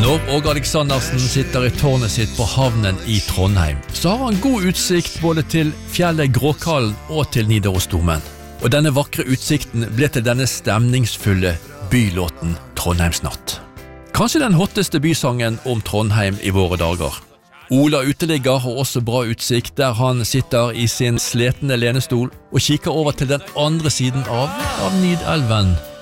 Når Åge Aleksandersen sitter i tårnet sitt på havnen i Trondheim, så har han god utsikt både til fjellet Gråkallen og til Nidarosdomen. Og denne vakre utsikten ble til denne stemningsfulle bylåten Trondheimsnatt. Kanskje den hotteste bysangen om Trondheim i våre dager. Ola uteligger har også bra utsikt der han sitter i sin sletne lenestol og kikker over til den andre siden av Nidelven.